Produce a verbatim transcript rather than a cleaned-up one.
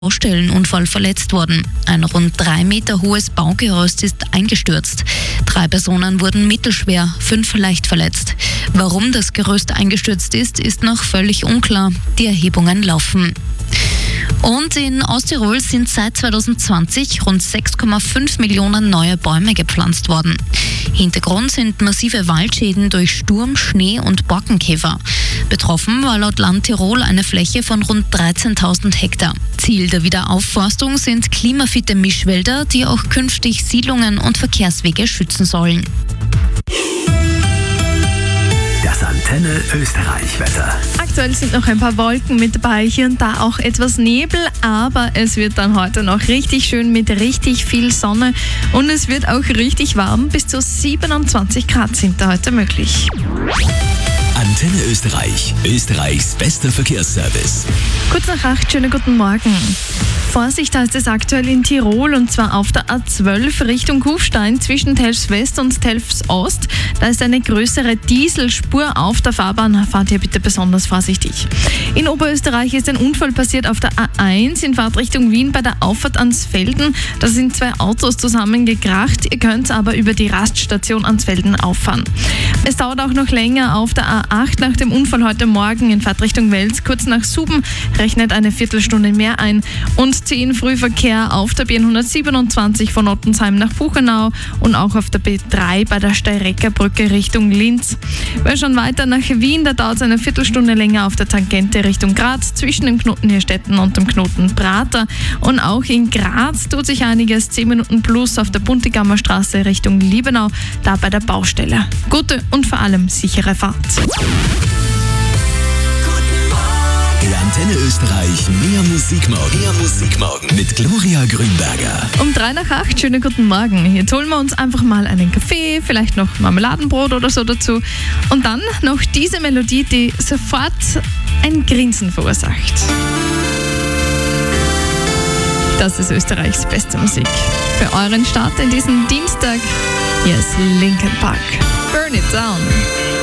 Baustellenunfall verletzt worden. Ein rund drei Meter hohes Baugerüst ist eingestürzt. Drei Personen wurden mittelschwer, fünf leicht verletzt. Warum das Gerüst eingestürzt ist, ist noch völlig unklar. Die Erhebungen laufen. Und in Osttirol sind seit zwanzig zwanzig rund sechs Komma fünf Millionen neue Bäume gepflanzt worden. Hintergrund sind massive Waldschäden durch Sturm, Schnee und Borkenkäfer. Betroffen war laut Land Tirol eine Fläche von rund dreizehntausend Hektar. Ziel der Wiederaufforstung sind klimafitte Mischwälder, die auch künftig Siedlungen und Verkehrswege schützen sollen. Das Antenne Österreich-Wetter. Aktuell sind noch ein paar Wolken mit dabei, hier und da auch etwas Nebel, aber es wird dann heute noch richtig schön mit richtig viel Sonne und es wird auch richtig warm, bis zu siebenundzwanzig Grad sind da heute möglich. Antenne Österreich, Österreichs bester Verkehrsservice. Kurz nach acht, schönen guten Morgen. Vorsicht heißt es aktuell in Tirol und zwar auf der A zwölf Richtung Kufstein zwischen Telfs West und Telfs Ost. Da ist eine größere Dieselspur auf der Fahrbahn. Fahrt hier bitte besonders vorsichtig. In Oberösterreich ist ein Unfall passiert auf der A eins in Fahrtrichtung Wien bei der Auffahrt Ansfelden. Da sind zwei Autos zusammengekracht. Ihr könnt aber über die Raststation Ansfelden auffahren. Es dauert auch noch länger auf der A acht nach dem Unfall heute Morgen in Fahrtrichtung Wels. Kurz nach Suben rechnet eine Viertelstunde mehr ein. Und zehn Frühverkehr auf der B hundertsiebenundzwanzig von Ottensheim nach Buchenau und auch auf der B drei bei der Steireckerbrücke Richtung Linz. Wer schon weiter nach Wien, da dauert es eine Viertelstunde länger auf der Tangente Richtung Graz zwischen dem Knoten Nierstetten und dem Knoten Prater. Und auch in Graz tut sich einiges, zehn Minuten plus auf der Buntigammer Straße Richtung Liebenau, da bei der Baustelle. Gute und vor allem sichere Fahrt. Der Antenne Österreich Mehr Musikmorgen. Mehr Musikmorgen mit Gloria Grünberger. Um drei nach acht, schönen guten Morgen. Jetzt holen wir uns einfach mal einen Kaffee, vielleicht noch Marmeladenbrot oder so dazu. Und dann noch diese Melodie, die sofort ein Grinsen verursacht. Das ist Österreichs beste Musik. Für euren Start in diesen Dienstag, hier ist Linkin Park. Burn it down.